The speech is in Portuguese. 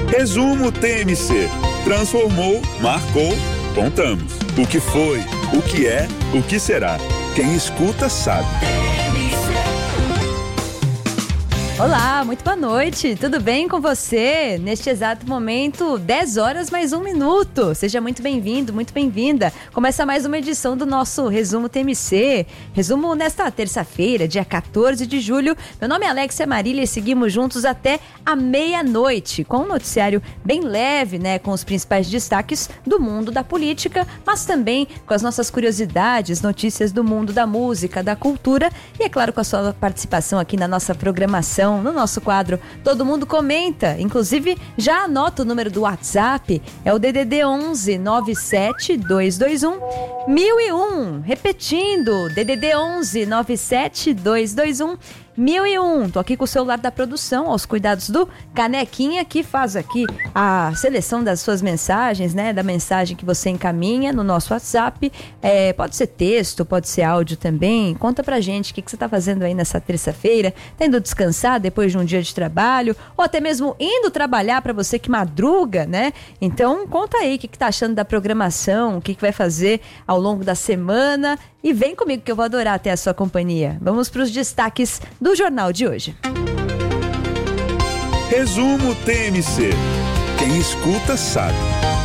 Resumo TMC. Transformou, marcou, contamos. O que foi, o que é, o que será. Quem escuta sabe. Olá, muito boa noite, tudo bem com você? Neste exato momento, 10 horas mais 1 minuto. Seja muito bem-vindo, muito bem-vinda. Começa mais uma edição do nosso Resumo TMC. Resumo nesta terça-feira, dia 14 de julho. Meu nome é Alexia Marília e seguimos juntos até a meia-noite, com um noticiário bem leve, né? Com os principais destaques do mundo da política, mas também com as nossas curiosidades, notícias do mundo da música, da cultura e, é claro, com a sua participação aqui na nossa programação, no nosso quadro Todo Mundo Comenta. Inclusive, já anota o número do WhatsApp, é o DDD 11 97 221 1001. Repetindo, DDD 11 97 221 1001. Tô aqui com o celular da produção, aos cuidados do Canequinha, que faz aqui a seleção das suas mensagens, né? Da mensagem que você encaminha no nosso WhatsApp. Pode ser texto, pode ser áudio também. Conta pra gente o que você tá fazendo aí nessa terça-feira. Tá indo descansar depois de um dia de trabalho, ou até mesmo indo trabalhar, pra você que madruga, né? Então, conta aí o que tá achando da programação, o que vai fazer ao longo da semana. E vem comigo que eu vou adorar ter a sua companhia. Vamos para os destaques do jornal de hoje. Resumo TMC. Quem escuta sabe.